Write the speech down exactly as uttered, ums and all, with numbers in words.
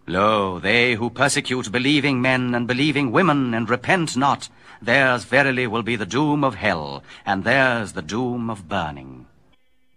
Lo, they who persecute believing men and believing women and repent not, theirs verily will be the doom of hell, and theirs the doom of burning.